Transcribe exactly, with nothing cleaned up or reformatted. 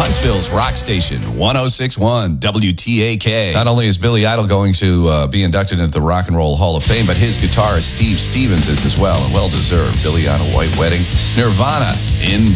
Huntsville's Rock Station, one oh six point one W T A K. Not only is Billy Idol going to uh, be inducted into the Rock and Roll Hall of Fame, but his guitarist Steve Stevens is as well, and well-deserved. Billy on a White Wedding. Nirvana in